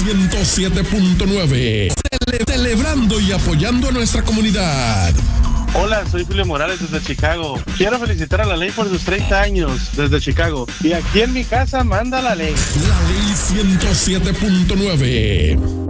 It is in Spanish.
107.9. Celebrando y apoyando a nuestra comunidad. Hola, soy Julio Morales desde Chicago. Quiero felicitar a la ley por sus 30 años desde Chicago. Y aquí en mi casa manda la ley. La ley 107.9.